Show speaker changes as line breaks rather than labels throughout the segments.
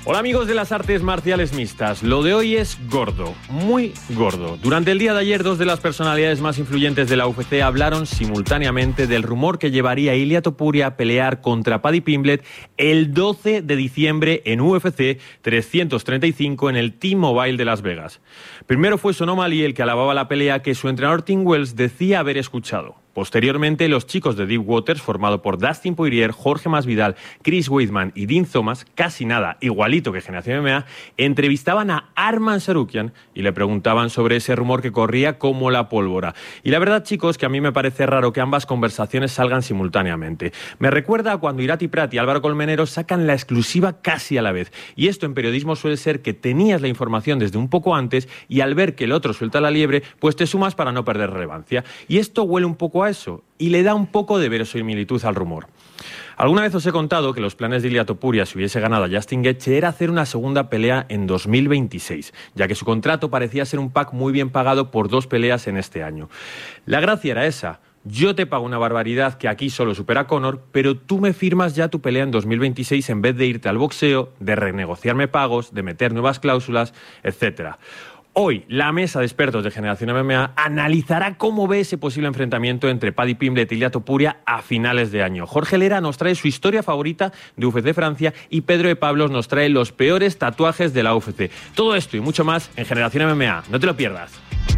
Hola amigos de las artes marciales mixtas, lo de hoy es gordo, muy gordo. Durante el día de ayer, dos de las personalidades más influyentes de la UFC hablaron simultáneamente del rumor que llevaría a Ilia Topuria a pelear contra Paddy Pimblett el 12 de diciembre en UFC 335 en el T-Mobile de Las Vegas. Primero fue Sean O'Malley el que alababa la pelea que su entrenador Tim Wells decía haber escuchado. Posteriormente, los chicos de Deep Waters, formado por Dustin Poirier, Jorge Masvidal, Chris Weidman y Dean Thomas, casi nada igualito que Generación MMA, entrevistaban a Arman Tsarukyan y le preguntaban sobre ese rumor que corría como la pólvora. Y la verdad, chicos, que a mí me parece raro que ambas conversaciones salgan simultáneamente. Me recuerda a cuando Irati Prat y Álvaro Colmenero sacan la exclusiva casi a la vez. Y esto en periodismo suele ser que tenías la información desde un poco antes y al ver que el otro suelta la liebre, pues te sumas para no perder relevancia. Y esto huele un poco a eso y le da un poco de verosimilitud al rumor. Alguna vez os he contado que los planes de Ilia Topuria, si hubiese ganado a Justin Gaethje, era hacer una segunda pelea en 2026, ya que su contrato parecía ser un pack muy bien pagado por 2 peleas en este año. La gracia era esa: yo te pago una barbaridad que aquí solo supera Conor, pero tú me firmas ya tu pelea en 2026 en vez de irte al boxeo, de renegociarme pagos, de meter nuevas cláusulas, etc. Hoy, la mesa de expertos de Generación MMA analizará cómo ve ese posible enfrentamiento entre Paddy Pimblett y Ilia Topuria a finales de año. Jorge Lera nos trae su historia favorita de UFC Francia y Pedro de Pablos nos trae los peores tatuajes de la UFC. Todo esto y mucho más en Generación MMA. No te lo pierdas.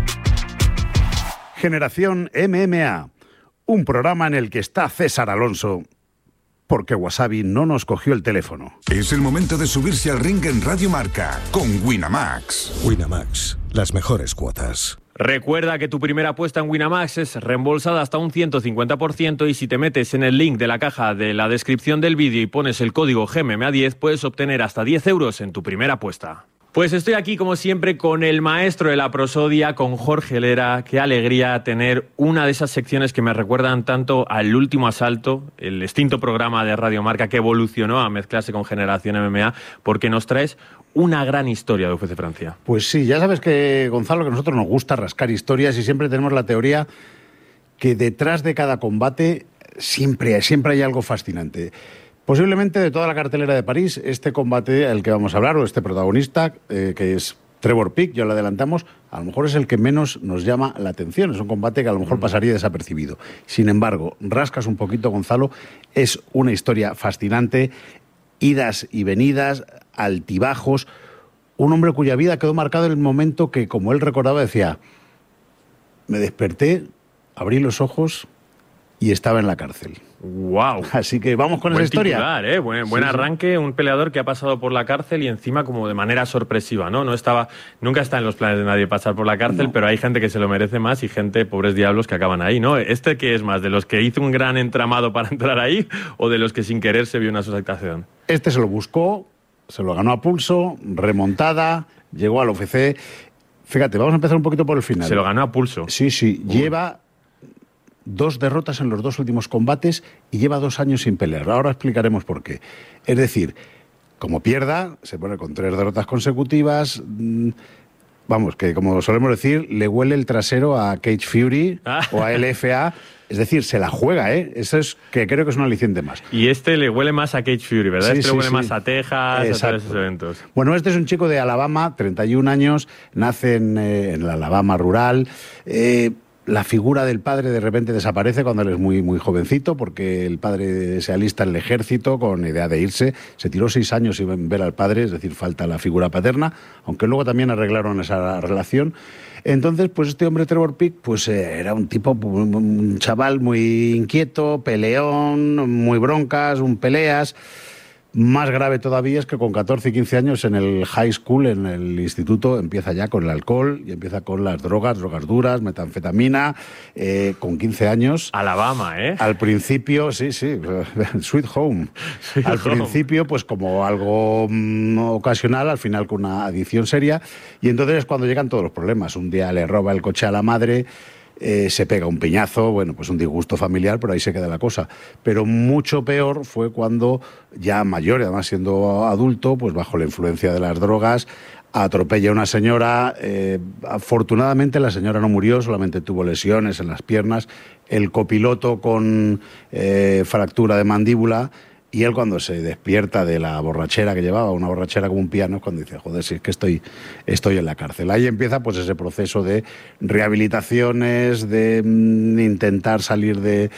Generación MMA, un programa en el que está César Alonso, porque Wasabi no nos cogió el teléfono.
Es el momento de subirse al ring en Radio Marca con Winamax.
Winamax, las mejores cuotas.
Recuerda que tu primera apuesta en Winamax es reembolsada hasta un 150% y si te metes en el link de la caja de la descripción del vídeo y pones el código GMMA10 puedes obtener hasta 10 euros en tu primera apuesta. Pues estoy aquí, como siempre, con el maestro de la prosodia, con Jorge Lera. Qué alegría tener una de esas secciones que me recuerdan tanto al Último Asalto, el extinto programa de Radio Marca que evolucionó a mezclarse con Generación MMA, porque nos traes una gran historia de UFC Francia.
Pues sí, ya sabes que, Gonzalo, que a nosotros nos gusta rascar historias y siempre tenemos la teoría que detrás de cada combate siempre hay algo fascinante. Posiblemente de toda la cartelera de París, este combate al que vamos a hablar, o este protagonista, que es Trevor Peek, ya lo adelantamos, a lo mejor es el que menos nos llama la atención. Es un combate que a lo mejor pasaría desapercibido. Sin embargo, rascas un poquito, Gonzalo, es una historia fascinante, idas y venidas, altibajos, un hombre cuya vida quedó marcado en el momento que, como él recordaba, decía: me desperté, abrí los ojos y estaba en la cárcel.
¡Wow!
Así que vamos con esa historia.
Titular, ¿eh? Buen arranque, un peleador que ha pasado por la cárcel y encima como de manera sorpresiva, ¿no? Nunca está en los planes de nadie pasar por la cárcel, no. Pero hay gente que se lo merece más y gente, pobres diablos, que acaban ahí, ¿no? ¿Este qué es más? ¿De los que hizo un gran entramado para entrar ahí o de los que sin querer se vio una susactación?
Este se lo buscó, se lo ganó a pulso, remontada, llegó al UFC. Fíjate, vamos a empezar un poquito por el final.
Se lo ganó a pulso.
Sí. Lleva 2 derrotas en los 2 últimos combates y lleva 2 años sin pelear. Ahora explicaremos por qué. Es decir, como pierda, se pone con 3 derrotas consecutivas. Vamos, que como solemos decir, le huele el trasero a Cage Fury o a LFA. Es decir, se la juega, ¿eh? Eso es que creo que es un aliciente más.
Y este le huele más a Cage Fury, ¿verdad?
Sí,
le huele más a Texas,
exacto.
A todos esos eventos.
Bueno, este es un chico de Alabama, 31 años, nace en la Alabama rural. La figura del padre de repente desaparece cuando él es muy, muy jovencito, porque el padre se alista en el ejército con idea de irse. Se tiró 6 años sin ver al padre, es decir, falta la figura paterna, aunque luego también arreglaron esa relación. Entonces, pues este hombre, Trevor Peek, pues era un tipo, un chaval muy inquieto, peleón, muy broncas, un peleas. Más grave todavía es que con 14 y 15 años en el high school, en el instituto, empieza ya con el alcohol y empieza con las drogas duras, metanfetamina, con 15 años.
Alabama, ¿eh?
Al principio, sí, Sweet Home. Al principio, pues como algo ocasional, al final con una adicción seria. Y entonces es cuando llegan todos los problemas. Un día le roba el coche a la madre, se pega un piñazo, bueno, pues un disgusto familiar, pero ahí se queda la cosa. Pero mucho peor fue cuando, ya mayor y además siendo adulto, pues bajo la influencia de las drogas, atropella a una señora. Afortunadamente la señora no murió, solamente tuvo lesiones en las piernas. El copiloto con fractura de mandíbula. Y él cuando se despierta de la borrachera que llevaba, una borrachera como un piano, es cuando dice, joder, si es que estoy en la cárcel. Ahí empieza pues ese proceso de rehabilitaciones, de intentar salir de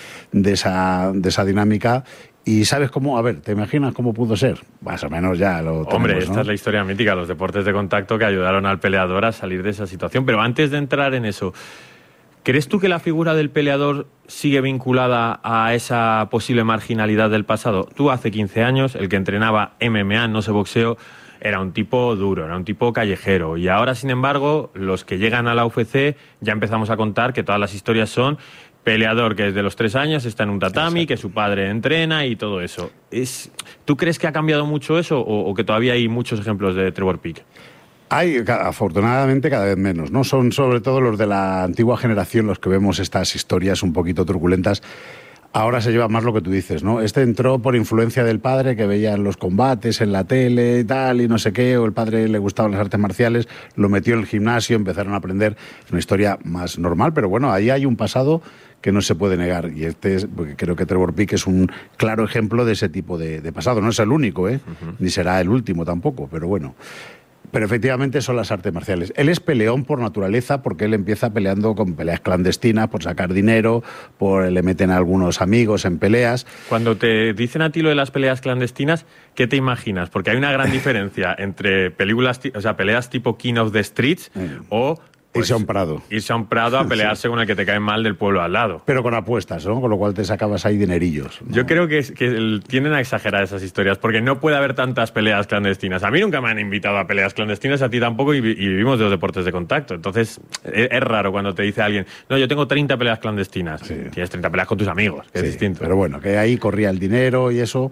esa dinámica. ¿Y sabes cómo? A ver, ¿te imaginas cómo pudo ser? Más o menos ya lo tenemos,
Hombre,
¿no?
esta es la historia mítica, los deportes de contacto que ayudaron al peleador a salir de esa situación. Pero antes de entrar en eso, ¿crees tú que la figura del peleador sigue vinculada a esa posible marginalidad del pasado? Tú hace 15 años, el que entrenaba MMA, no sé, boxeo, era un tipo duro, era un tipo callejero. Y ahora, sin embargo, los que llegan a la UFC ya empezamos a contar que todas las historias son peleador que desde los 3 años está en un tatami, que su padre entrena y todo eso. ¿Tú crees que ha cambiado mucho eso o que todavía hay muchos ejemplos de Trevor Peek?
Hay, afortunadamente, cada vez menos, ¿no? Son sobre todo los de la antigua generación los que vemos estas historias un poquito truculentas. Ahora se lleva más lo que tú dices, ¿no? Este entró por influencia del padre, que veía los combates en la tele y tal, y no sé qué, o el padre le gustaban las artes marciales, lo metió en el gimnasio, empezaron a aprender. Es una historia más normal, pero bueno, ahí hay un pasado que no se puede negar, y porque creo que Trevor Peek es un claro ejemplo de ese tipo de pasado. No es el único, ni será el último tampoco, pero bueno. Pero efectivamente son las artes marciales. Él es peleón por naturaleza porque él empieza peleando con peleas clandestinas, por sacar dinero, le meten a algunos amigos en peleas.
Cuando te dicen a ti lo de las peleas clandestinas, ¿qué te imaginas? Porque hay una gran diferencia entre peleas tipo King of the Streets o...
Irse a un prado.
Irse a un prado a pelearse con el que te cae mal del pueblo al lado.
Pero con apuestas, ¿no? Con lo cual te sacabas ahí dinerillos, ¿no?
Yo creo que tienden a exagerar esas historias, porque no puede haber tantas peleas clandestinas. A mí nunca me han invitado a peleas clandestinas, a ti tampoco, y vivimos de los deportes de contacto. Entonces, es raro cuando te dice alguien, no, yo tengo 30 peleas clandestinas. Sí. Tienes 30 peleas con tus amigos, que es distinto.
Pero bueno, que ahí corría el dinero y eso.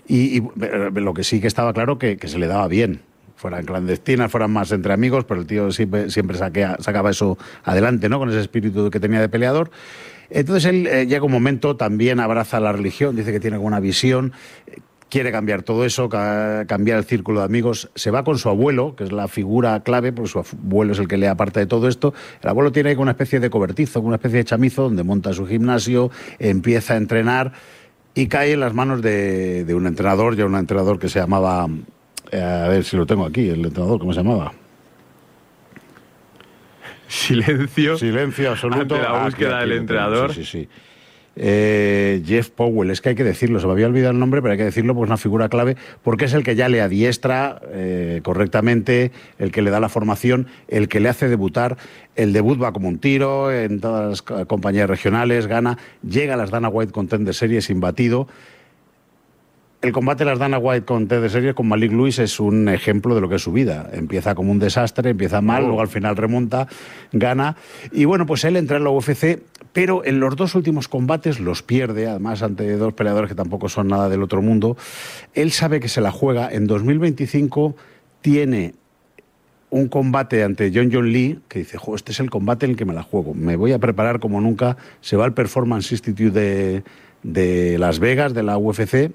Y lo que sí que estaba claro que se le daba bien. Fueran clandestinas, fueran más entre amigos, pero el tío siempre sacaba eso adelante, ¿no? Con ese espíritu que tenía de peleador. Entonces él llega un momento, también abraza la religión, dice que tiene alguna visión, quiere cambiar todo eso, cambiar el círculo de amigos. Se va con su abuelo, que es la figura clave, porque su abuelo es el que le aparta de todo esto. El abuelo tiene una especie de cobertizo, una especie de chamizo, donde monta su gimnasio, empieza a entrenar y cae en las manos de un entrenador, ya un entrenador que se llamaba... a ver si lo tengo aquí, el entrenador, ¿cómo se llamaba?
Silencio
absoluto.
Ante la búsqueda del entrenador.
Sí. Jeff Powell, es que hay que decirlo, se me había olvidado el nombre, pero hay que decirlo porque es una figura clave, porque es el que ya le adiestra correctamente, el que le da la formación, el que le hace debutar. El debut va como un tiro en todas las compañías regionales, gana, llega a las Dana White Contender Series imbatido. El combate de las Dana White Contender Series con Malik Lewis es un ejemplo de lo que es su vida. Empieza como un desastre, empieza mal, luego al final remonta, gana. Y bueno, pues él entra en la UFC, pero en los 2 últimos combates los pierde, además ante 2 peleadores que tampoco son nada del otro mundo. Él sabe que se la juega. En 2025 tiene un combate ante John Lee, que dice, este es el combate en el que me la juego. Me voy a preparar como nunca. Se va al Performance Institute de Las Vegas, de la UFC,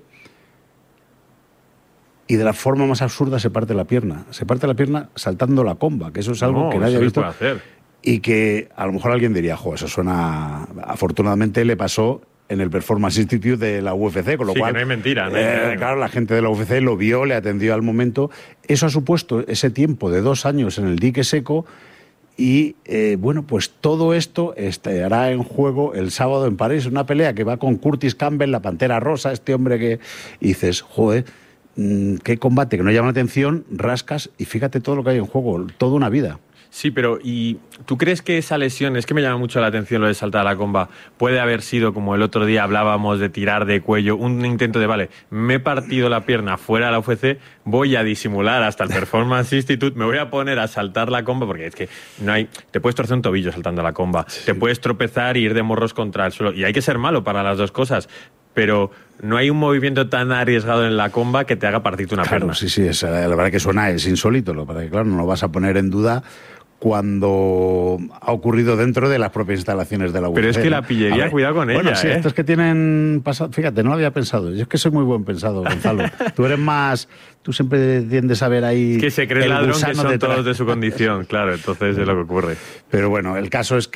y de la forma más absurda se parte la pierna. Se parte la pierna saltando la comba, que eso es algo que nadie ha visto. Y que a lo mejor alguien diría, eso suena... Afortunadamente le pasó en el Performance Institute de la UFC, con lo cual...
Que no hay mentira.
Claro, la gente de la UFC lo vio, le atendió al momento. Eso ha supuesto ese tiempo de 2 años en el dique seco. Y bueno, pues todo esto estará en juego el sábado en París. Una pelea que va con Curtis Campbell, la Pantera Rosa, este hombre que... Y dices, qué combate que no llama la atención, rascas y fíjate todo lo que hay en juego, toda una vida.
Sí, pero ¿y tú crees que esa lesión, es que me llama mucho la atención lo de saltar a la comba, puede haber sido, como el otro día hablábamos de tirar de cuello, un intento de, me he partido la pierna fuera de la UFC, voy a disimular hasta el Performance Institute, me voy a poner a saltar la comba, porque es que te puedes torcer un tobillo saltando la comba, te puedes tropezar y ir de morros contra el suelo, y hay que ser malo para las 2 cosas, pero no hay un movimiento tan arriesgado en la comba que te haga partirte una pierna.
Sí, la verdad que es insólito, lo que claro, no lo vas a poner en duda cuando ha ocurrido dentro de las propias instalaciones de la UFC.
Pero es que la pillería, cuidado con ella,
sí, estos que tienen pasado... Fíjate, no lo había pensado. Yo es que soy muy buen pensado, Gonzalo. Tú eres más... Tú siempre tiendes a ver ahí...
Es que se cree el ladrón que son todos de su condición, claro, entonces es lo que ocurre.
Pero bueno, el caso es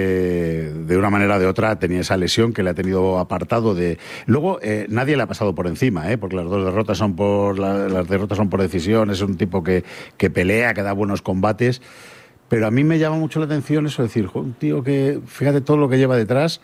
que de una manera o de otra tenía esa lesión que le ha tenido apartado de... Luego, nadie le ha pasado por encima, porque las dos derrotas son las derrotas son por decisión, es un tipo que pelea, que da buenos combates... Pero a mí me llama mucho la atención eso, decir, un tío que, fíjate todo lo que lleva detrás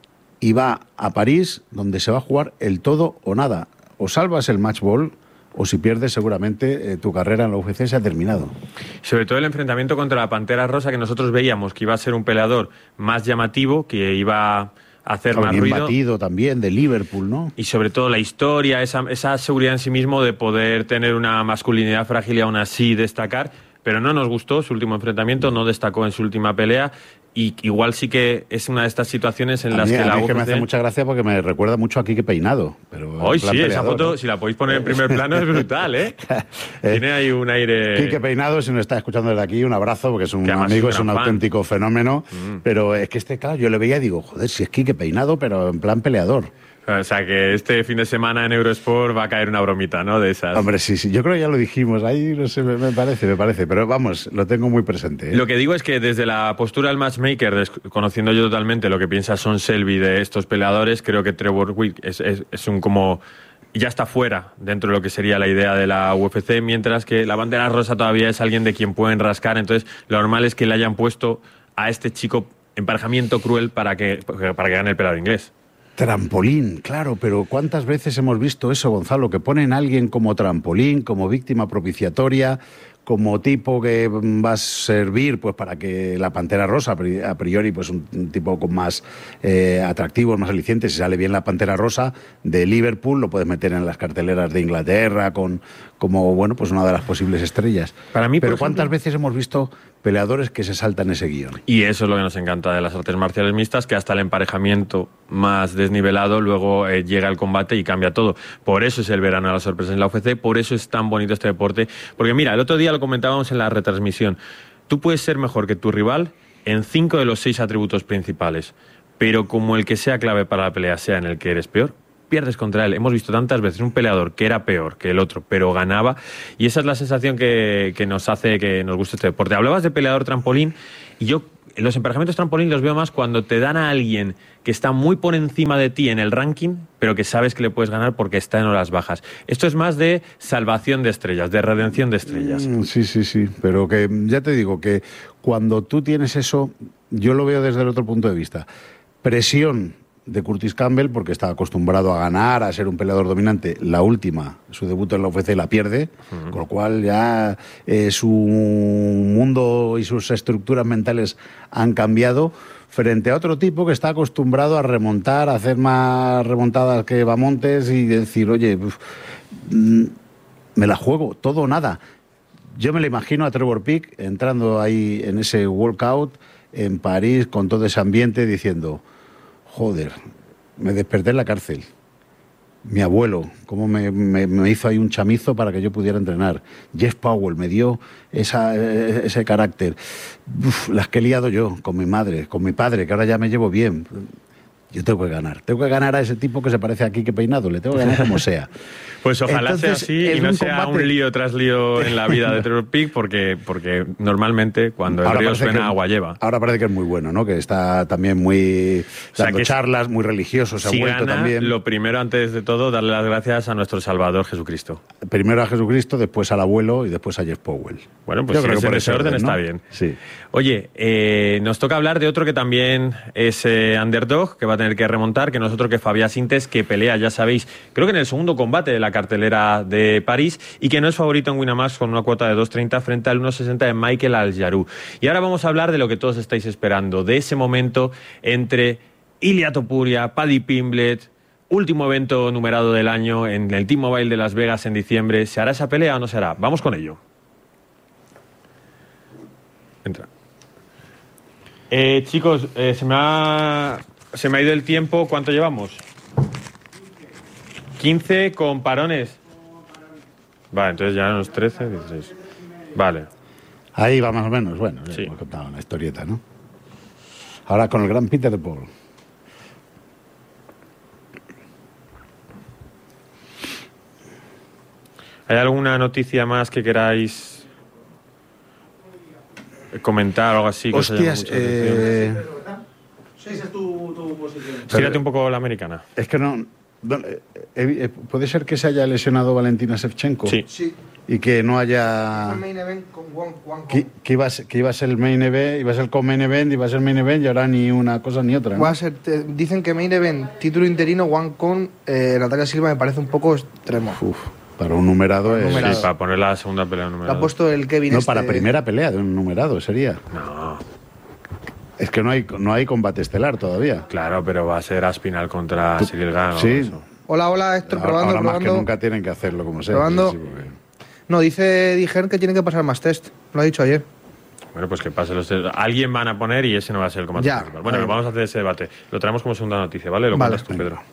y va a París, donde se va a jugar el todo o nada. O salvas el match ball, o si pierdes seguramente tu carrera en la UFC se ha terminado.
Sobre todo el enfrentamiento contra la Pantera Rosa, que nosotros veíamos que iba a ser un peleador más llamativo, que iba a hacer más
bien
ruido.
Batido también, de Liverpool, ¿no?
Y sobre todo la historia, esa seguridad en sí mismo de poder tener una masculinidad frágil y aún así destacar. Pero no nos gustó su último enfrentamiento, no destacó en su última pelea y igual sí que es una de estas situaciones en las que la UFC...
que me hace mucha gracia porque me recuerda mucho a Quique Peinado. Pero
hoy sí,
peleador,
esa foto,
¿no?
si la podéis poner en primer plano, es brutal, ¿eh? Tiene ahí un aire...
Quique Peinado, si nos está escuchando desde aquí, un abrazo, porque es un amigo, es un auténtico fenómeno. Pero es que claro, yo le veía y digo, joder, si es Quique Peinado, pero en plan peleador.
O sea, que este fin de semana en Eurosport va a caer una bromita, ¿no? De esas.
Hombre, sí, yo creo que ya lo dijimos. Ahí, no sé, me parece. Pero vamos, lo tengo muy presente, ¿eh?
Lo que digo es que desde la postura del matchmaker, conociendo yo totalmente lo que piensa Sean Shelby de estos peleadores, creo que Trevor Wick es un como... ya está fuera dentro de lo que sería la idea de la UFC, mientras que la Pantera Rosa todavía es alguien de quien pueden rascar. Entonces, lo normal es que le hayan puesto a este chico emparejamiento cruel para que gane el peleador inglés.
Trampolín, claro, pero ¿cuántas veces hemos visto eso, Gonzalo? Que ponen a alguien como trampolín, como víctima propiciatoria, como tipo que va a servir pues para que la Pantera Rosa, a priori, pues un tipo con más atractivos, más alicientes. Si sale bien la Pantera Rosa de Liverpool, lo puedes meter en las carteleras de Inglaterra como bueno, pues una de las posibles estrellas.
Para mí,
pero ¿cuántas veces hemos visto peleadores que se saltan ese guión?
Y eso es lo que nos encanta de las artes marciales mixtas, que hasta el emparejamiento más desnivelado luego llega el combate y cambia todo. Por eso es el verano de las sorpresas en la UFC, por eso es tan bonito este deporte. Porque mira, el otro día lo comentábamos en la retransmisión. Tú puedes ser mejor que tu rival en 5 de los 6 atributos principales, pero como el que sea clave para la pelea sea en el que eres peor, pierdes contra él. Hemos visto tantas veces un peleador que era peor que el otro, pero ganaba, y esa es la sensación que nos hace que nos guste este deporte. Hablabas de peleador trampolín, y yo los emparejamientos trampolín los veo más cuando te dan a alguien que está muy por encima de ti en el ranking, pero que sabes que le puedes ganar porque está en horas bajas. Esto es más de salvación de estrellas, de redención de estrellas.
Sí, pero que ya te digo que cuando tú tienes eso, yo lo veo desde el otro punto de vista. Presión de Curtis Campbell, porque está acostumbrado a ganar, a ser un peleador dominante. La última, su debut en la UFC, la pierde, con lo cual ya su mundo y sus estructuras mentales han cambiado frente a otro tipo que está acostumbrado a remontar, a hacer más remontadas que Bamontes y decir, oye, me la juego, todo o nada. Yo me lo imagino a Trevor Peek entrando ahí en ese walkout en París con todo ese ambiente diciendo... Joder, me desperté en la cárcel. Mi abuelo, cómo me hizo ahí un chamizo para que yo pudiera entrenar. Jeff Powell me dio ese carácter. Las que he liado yo con mi madre, con mi padre, que ahora ya me llevo bien. Yo tengo que ganar a ese tipo que se parece a Quique Peinado, le tengo que ganar como sea.
Pues ojalá
Entonces,
sea así y no sea un lío tras lío en la vida de Trevor Peek, porque normalmente cuando el río suena agua lleva.
Ahora parece que es muy bueno, ¿no? Que está también muy dando charlas, muy religioso, se ha vuelto
gana,
también.
Lo primero, antes de todo, darle las gracias a nuestro Salvador Jesucristo.
Primero a Jesucristo, después al abuelo y después a Jeff Powell.
Bueno, pues si en ese orden, ¿no? Está bien.
Sí.
Oye, nos toca hablar de otro que también es underdog, que va a tener que remontar, que no es otro que Fabián Sintes, que pelea, ya sabéis, creo que en el segundo combate de la cartelera de París, y que no es favorito en Winamax con una cuota de 2.30 frente al 1.60 de Michael Al-Jarou. Y ahora vamos a hablar de lo que todos estáis esperando, de ese momento entre Ilia Topuria, Paddy Pimblett, último evento numerado del año en el T-Mobile de Las Vegas en diciembre. ¿Se hará esa pelea o no se hará? Vamos con ello. Entra. Chicos, se me ha ido el tiempo. ¿Cuánto llevamos? 15 con parones. Vale, entonces ya unos 13, 16. Vale.
Ahí va más o menos, bueno, ya
Sí.
hemos contado una historieta, ¿no? Ahora con el gran Peter Paul.
¿Hay alguna noticia más que queráis comentar o algo así? Que os haya llamado
Hostias,
mucho la atención?
Sí, esa es tu posición.
Tírate un poco la americana.
Es que no... ¿Puede ser que se haya lesionado Valentina Shevchenko?
Sí.
Sí.
Y que no haya...
El main event con Wang
Que iba a ser el main event, iba a ser el co-main event, iba a ser el main event y ahora ni una cosa ni otra, ¿no?
Va a ser, dicen que main event, título interino, Wang Kong, Natalia Silva me parece un poco extremo.
Uf, para un numerado es...
numerado.
Sí, para poner la segunda pelea
Lo
número
ha puesto el Kevin
No,
este-
para primera pelea de un numerado sería.
No,
Es que no hay combate estelar todavía.
claro, pero va a ser Aspinal contra Cyril Gane. o
Sí.
eso.
Hola, Héctor, probando,
Ahora más que
probando.
nunca tienen que hacerlo como sea.
Probando.
Sí, porque-
No, dijeron que tienen que pasar más test. Lo ha dicho ayer.
Bueno, pues que pase los test. Alguien van a poner y ese no va a ser el combate
Ya,
principal. Bueno,
vale.
vamos a hacer ese debate. Lo traemos como segunda noticia, ¿vale? Lo
Vale.
cuentas tú, Pedro.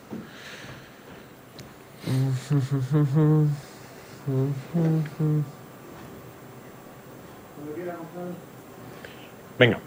Venga.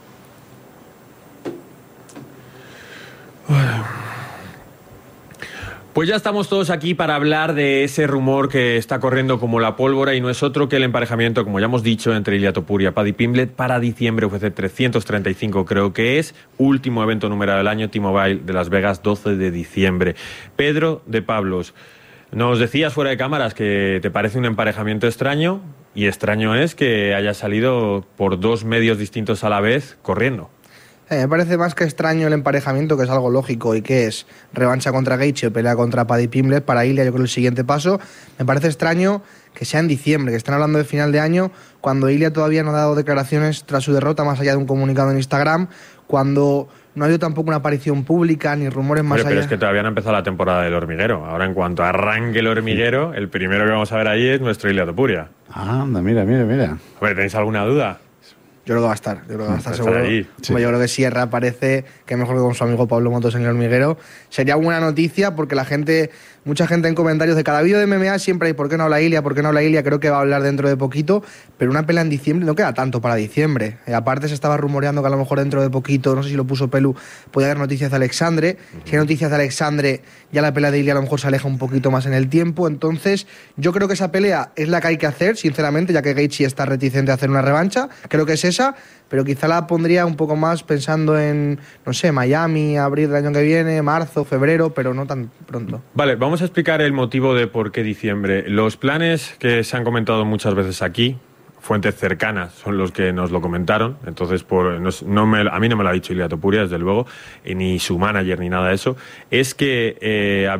Pues ya estamos todos aquí para hablar de ese rumor que está corriendo como la pólvora y no es otro que el emparejamiento, como ya hemos dicho, entre Ilia Topuria y Paddy Pimblett para diciembre, UFC 335 creo que es, último evento numerado del año, T-Mobile de Las Vegas, 12 de diciembre. Pedro de Pablos, nos decías fuera de cámaras que te parece un emparejamiento extraño y extraño es que haya salido por dos medios distintos a la vez corriendo.
Me parece más que extraño el emparejamiento, que es algo lógico y que es revancha contra Gaethje o pelea contra Paddy Pimblett para Ilia, yo creo el siguiente paso. Me parece extraño que sea en diciembre, que estén hablando de final de año, cuando Ilia todavía no ha dado declaraciones tras su derrota, más allá de un comunicado en Instagram, cuando no ha habido tampoco una aparición pública ni rumores más
Hombre, pero
allá.
es que todavía no ha empezado la temporada del hormiguero. Ahora, en cuanto arranque el hormiguero, el primero que vamos a ver ahí es nuestro Ilia Topuria.
Anda, mira.
Hombre, ¿tenéis alguna duda?
Yo creo que va a estar,
Está
seguro.
ahí.
Sí.
Hombre, yo creo que si reaparece, que mejor que con su amigo Pablo Motos en el hormiguero. Sería buena noticia porque mucha gente en comentarios de cada vídeo de MMA siempre hay ¿por qué no habla Ilia? ¿Por qué no habla Ilia? Creo que va a hablar dentro de poquito, pero una pelea en diciembre no queda tanto para diciembre. Aparte se estaba rumoreando que a lo mejor dentro de poquito, no sé si lo puso Pelu, podía haber noticias de Alexandre. Si hay noticias de Alexandre, ya la pelea de Ilia a lo mejor se aleja un poquito más en el tiempo. Entonces, yo creo que esa pelea es la que hay que hacer, sinceramente, ya que Gaethje está reticente a hacer una revancha. Creo que es esa, pero quizá la pondría un poco más pensando en, no sé, Miami, abril del año que viene, marzo, febrero, pero no tan pronto.
Vale, vamos a explicar el motivo de por qué diciembre. Los planes que se han comentado muchas veces aquí, fuentes cercanas son los que nos lo comentaron, entonces a mí no me lo ha dicho Ilia Topuria, desde luego, ni su manager ni nada de eso, es que